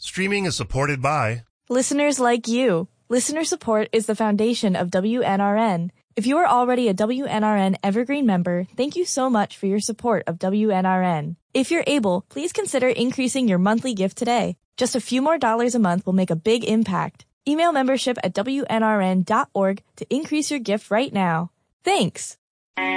Streaming is supported by listeners like you. Listener support is the foundation of WNRN. If you are already a WNRN Evergreen member, thank you so much for your support of WNRN. If you're able, please consider increasing your monthly gift today. Just a few more dollars a month will make a big impact. Email membership at WNRN.org to increase your gift right now. Thanks!